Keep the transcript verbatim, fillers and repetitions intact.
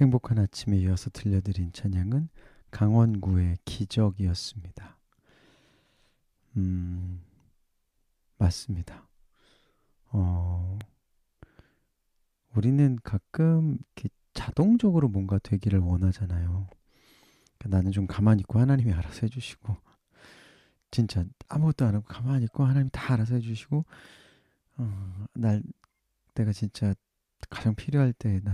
행복한 아침에 이어서 들려드린 찬양은 강원구의 기적이었습니다. 음, 맞습니다. 어, 우리는 가끔 이렇게 자동적으로 뭔가 되기를 원하잖아요. 그러니까 나는 좀 가만히 있고 하나님이 알아서 해주시고, 진짜 아무것도 안 하고 가만히 있고 하나님이 다 알아서 해주시고, 어, 날 내가 진짜 가장 필요할 때